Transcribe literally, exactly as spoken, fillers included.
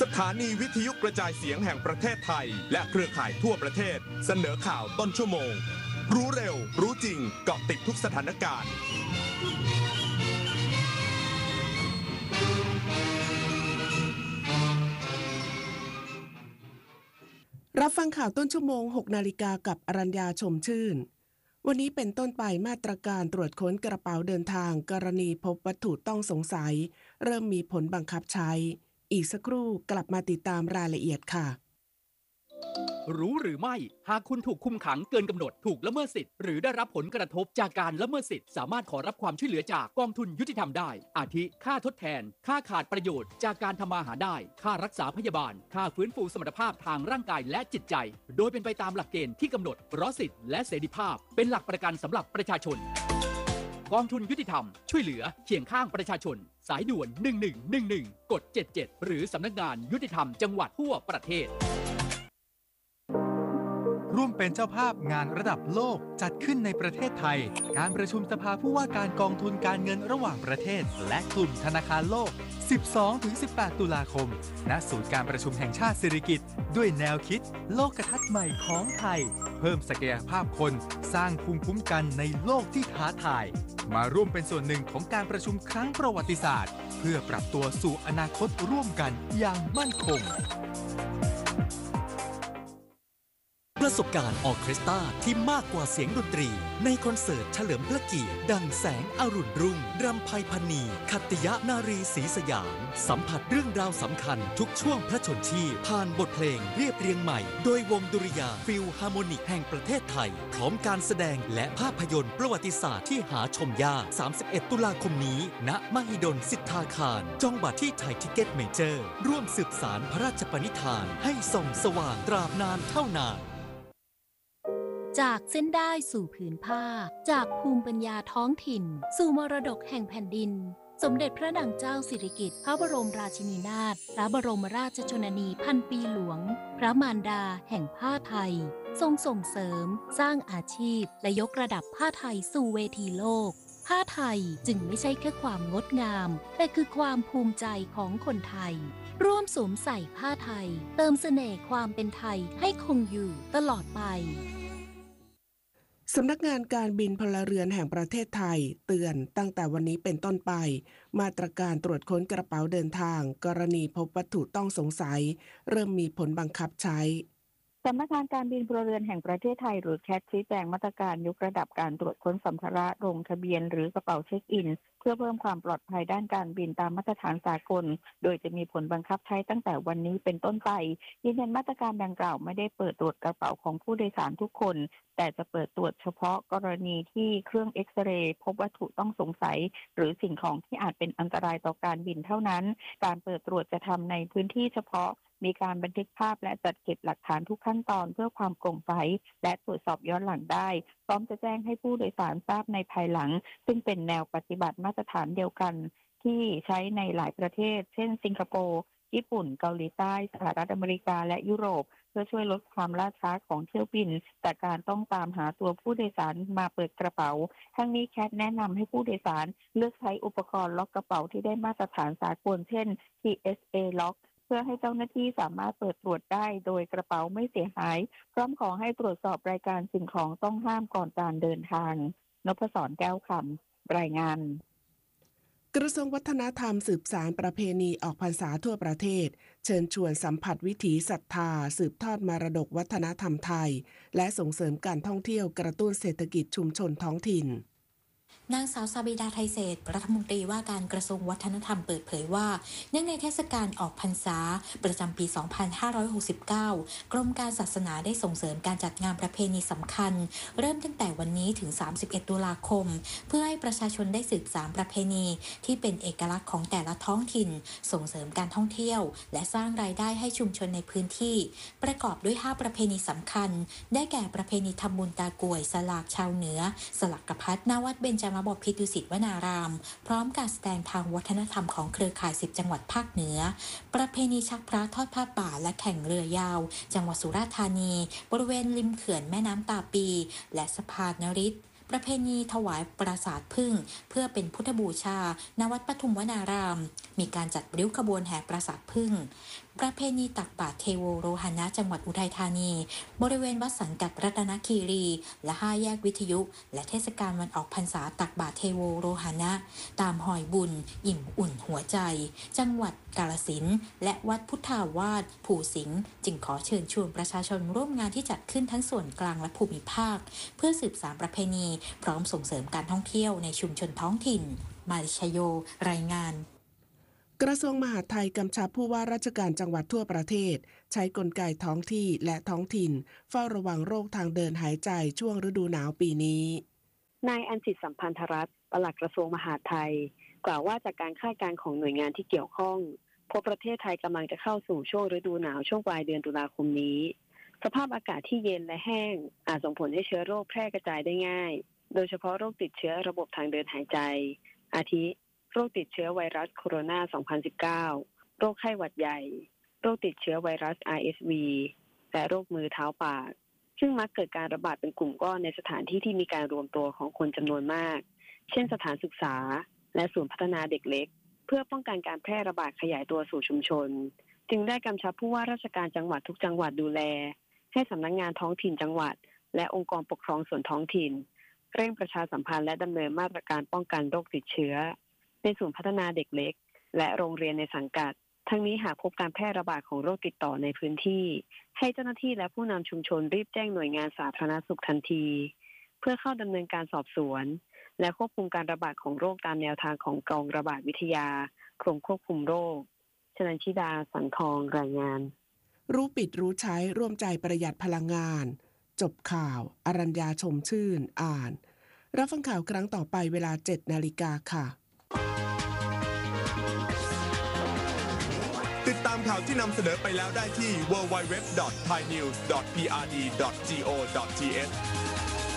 ถานีวิทยุกระจายเสียงแห่งประเทศไทยและเครือข่ายทั่วประเทศเสนอข่าวต้นชั่วโมงรู้เร็วรู้จริงเกาะติดทุกสถานการณ์รับฟังข่าวต้นชั่วโมง หกนาฬิกากับอรัญญาชมชื่นวันนี้เป็นต้นไปมาตรการตรวจค้นกระเป๋าเดินทางกรณีพบวัตถุต้องสงสัยเริ่มมีผลบังคับใช้อีกสักครู่กลับมาติดตามรายละเอียดค่ะรู้หรือไม่หากคุณถูกคุมขังเกินกำหนดถูกละเมิดสิทธิ์หรือได้รับผลกระทบจากการละเมิดสิทธิ์สามารถขอรับความช่วยเหลือจากกองทุนยุติธรรมได้อาทิค่าทดแทนค่าขาดประโยชน์จากการทำมาหาได้ค่ารักษาพยาบาลค่าฟื้นฟูสมรรถภาพทางร่างกายและจิตใจโดยเป็นไปตามหลักเกณฑ์ที่กำหนดเพราะสิทธิและเสรีภาพเป็นหลักประกันสำหรับประชาชนกองทุนยุติธรรมช่วยเหลือเคียงข้างประชาชนสายด่วนหนึ่งหนึ่งหนึ่งหนึ่งกดเจ็ดเจ็ดหรือสำนักงานยุติธรรมจังหวัดทั่วประเทศร่วมเป็นเจ้าภาพงานระดับโลกจัดขึ้นในประเทศไทยการประชุมสภาผู้ว่าการกองทุนการเงินระหว่างประเทศและกลุ่มธนาคารโลก สิบสองถึงสิบแปด ตุลาคมณศูนย์การประชุมแห่งชาติสิริกิติ์ด้วยแนวคิดโลกทัศน์ใหม่ของไทยเพิ่มศักยภาพคนสร้างภูมิคุ้มกันในโลกที่ท้าทายมาร่วมเป็นส่วนหนึ่งของการประชุมครั้งประวัติศาสตร์เพื่อปรับตัวสู่อนาคตร่วมกันอย่างมั่นคงประสบการณ์ออเคสตราที่มากกว่าเสียงดนตรีในคอนเสิร์ตเฉลิมพระเกียรติดังแสงอรุณรุ่งรำไพพรรณีขัตติยนารีศรีสยามสัมผัสเรื่องราวสำคัญทุกช่วงพระชนชีพผ่านบทเพลงเรียบเรียงใหม่โดยวงดุริยางค์ฟิลฮาร์โมนิกแห่งประเทศไทยพร้อมการแสดงและภาพยนตร์ประวัติศาสตร์ที่หาชมยากสามสิบเอ็ดตุลาคมนี้ณมหิดลสิทธาคารจองบัตรที่ไทยทิเก็ตเมเจอร์ร่วมสืบสานพระราชปณิธานให้ส่องสว่างตราบนานเท่านานจากเส้นได้สู่ผืนผ้าจากภูมิปัญญาท้องถิ่นสู่มรดกแห่งแผ่นดินสมเด็จพระนางเจ้าสิริกิติ์พระบรมราชินีนาถพระบรมราชชนนีพันปีหลวงพระมารดาแห่งผ้าไทยทรงส่งเสริมสร้างอาชีพและยกระดับผ้าไทยสู่เวทีโลกผ้าไทยจึงไม่ใช่แค่ความงดงามแต่คือความภูมิใจของคนไทยร่วมสวมใส่ผ้าไทยเติมเสน่ห์ความเป็นไทยให้คงอยู่ตลอดไปสำนักงานการบินพลเรือนแห่งประเทศไทยเตือนตั้งแต่วันนี้เป็นต้นไปมาตรการตรวจค้นกระเป๋าเดินทางกรณีพบวัตถุต้องสงสัยเริ่มมีผลบังคับใช้สำนักงานการบินพลเรือนแห่งประเทศไทยหรือแคทชี้แจงมาตรการยกระดับการตรวจค้นสัมภาระลงทะเบียนหรือกระเป๋าเช็คอินเพื่อเพิ่มความปลอดภัยด้านการบินตามมาตรฐานสากลโดยจะมีผลบังคับใช้ตั้งแต่วันนี้เป็นต้นไปยืนยันมาตรการดังกล่าวไม่ได้เปิดตรวจกระเป๋าของผู้โดยสารทุกคนแต่จะเปิดตรวจเฉพาะกรณีที่เครื่องเอ็กซเรย์พบวัตถุต้องสงสัยหรือสิ่งของที่อาจเป็นอันตรายต่อการบินเท่านั้นการเปิดตรวจจะทำในพื้นที่เฉพาะมีการบันทึกภาพและจัดเก็บหลักฐานทุกขั้นตอนเพื่อความโปร่งใสและตรวจสอบย้อนหลังได้พร้อมจะแจ้งให้ผู้โดยสารทราบในภายหลังซึ่งเป็นแนวปฏิบัติมาตรฐานเดียวกันที่ใช้ในหลายประเทศเช่นสิงคโปร์ญี่ปุ่นเกาหลีใต้สหรัฐอเมริกาและยุโรปเพื่อช่วยลดความล่าช้าของเที่ยวบินแต่การต้องตามหาตัวผู้โดยสารมาเปิดกระเป๋าทั้งนี้แคทแนะนำให้ผู้โดยสารเลือกใช้อุปกรณ์ล็อกกระเป๋าที่ได้มาตรฐานสากลเช่น ที เอส เอ Lockเพื่อให้เจ้าหน้าที่สามารถเปิดตรวจได้โดยกระเป๋าไม่เสียหายพร้อมขอให้ตรวจสอบรายการสิ่งของต้องห้ามก่อนการเดินทางนพศรแก้วคำรายงานกระทรวงวัฒนธรรมสืบสานประเพณีออกพรรษาทั่วประเทศเชิญชวนสัมผัสวิถีศรัทธาสืบทอดมรดกวัฒนธรรมไทยและส่งเสริมการท่องเที่ยวกระตุ้นเศรษฐกิจชุมชนท้องถิ่นนางสาวซาบิดาไทยเศรษฐ์รัฐมนตรีว่าการกระทรวงวัฒนธรรมเปิดเผยว่าเนื่องในเทศกาลออกพรรษาประจำปี สองพันห้าร้อยหกสิบเก้า กรมการศาสนาได้ส่งเสริมการจัดงานประเพณีสำคัญเริ่มตั้งแต่วันนี้ถึง สามสิบเอ็ด ตุลาคมเพื่อให้ประชาชนได้สืบสานประเพณีที่เป็นเอกลักษณ์ของแต่ละท้องถิ่นส่งเสริมการท่องเที่ยวและสร้างรายได้ให้ชุมชนในพื้นที่ประกอบด้วยห้าประเพณีสำคัญได้แก่ประเพณีทำบุญตากวยสลากชาวเหนือสลักกพัดณวัดเบญจมบพิตรดุสิตวนารามพร้อมการแสดงทางวัฒนธรรมของเครือข่ายสิบจังหวัดภาคเหนือประเพณีชักพระทอดผ้าป่าและแข่งเรือยาวจังหวัดสุราษฎร์ธานีบริเวณริมเขื่อนแม่น้ำตาปีและสะพานนฤทธิ์ประเพณีถวายปราสาทผึ้งเพื่อเป็นพุทธบูชาณวัดปทุมวนารามมีการจัดริ้วขบวนแห่ปราสาทผึ้งประเพณีตักบาตรเทโวโรหณะจังหวัดอุทัยธานีบริเวณวัดสังกัดรัตนคีรีและห้าแยกวิทยุและเทศกาลวันออกพรรษาตักบาตรเทโวโรหณะตามหอยบุญอิ่มอุ่นหัวใจจังหวัดกาฬสินธุ์และวัดพุทธาวาสภูสิงห์จึงขอเชิญชวนประชาชนร่วมงานที่จัดขึ้นทั้งส่วนกลางและภูมิภาคเพื่อสืบสานประเพณีพร้อมส่งเสริมการท่องเที่ยวในชุมชนท้องถิ่นมาริชโยรายงานกระทรวงมหาดไทยกำชับผู้ว่าราชการจังหวัดทั่วประเทศใช้กลไกท้องที่และท้องถิ่นเฝ้าระวังโรคทางเดินหายใจช่วงฤดูหนาวปีนี้นายอัญชิตสัมพันธรัตน์ปลัดกระทรวงมหาดไทยกล่าวว่าจากการคาดการณ์ของหน่วยงานที่เกี่ยวข้องพบประเทศไทยกำลังจะเข้าสู่ช่วงฤดูหนาวช่วงปลายเดือนตุลาคมนี้สภาพอากาศที่เย็นและแห้งอาจส่งผลให้เชื้อโรคแพร่กระจายได้ง่ายโดยเฉพาะโรคติดเชื้อระบบทางเดินหายใจอาทิโรคติดเชื้อไวรัสโคโรนา สองพันสิบเก้า โรคไข้หวัดใหญ่โรคติดเชื้อไวรัส อาร์ เอส วี และโรคมือเท้าปากซึ่งมักเกิดการระบาดเป็นกลุ่มก้อนในสถานที่ที่มีการรวมตัวของคนจำนวนมากเช่นสถานศึกษาและศูนย์พัฒนาเด็กเล็กเพื่อป้องกันการแพร่ระบาดขยายตัวสู่ชุมชนจึงได้กำชับผู้ว่าราชการจังหวัดทุกจังหวัดดูแลให้สำนักงานท้องถิ่นจังหวัดและองค์กรปกครองส่วนท้องถิ่นเร่งประชาสัมพันธ์และดำเนินมาตรการป้องกันโรคติดเชื้อในศูนย์พัฒนาเด็กเล็กและโรงเรียนในสังกัดทั้งนี้หากพบการแพร่ระบาดของโรคติดต่อในพื้นที่ให้เจ้าหน้าที่และผู้นำชุมชนรีบแจ้งหน่วยงานสาธารณสุขทันทีเพื่อเข้าดำเนินการสอบสวนและควบคุมการระบาดของโรคตามแนวทางของกองระบาดวิทยากรมควบคุมโรคชนันชิดาสังทองรายงานรู้ปิดรู้ใช้ร่วมใจประหยัดพลังงานจบข่าวอรัญญาชมชื่นอ่านรับฟังข่าวครั้งต่อไปเวลา เจ็ดนาฬิกาค่ะติดตามข่าวที่นำเสนอไปแล้วได้ที่ ดับเบิลยู ดับเบิลยู ดับเบิลยู ดอท ไทยนิวส์ ดอท พี อาร์ ดี ดอท จี โอ ดอท ที เอช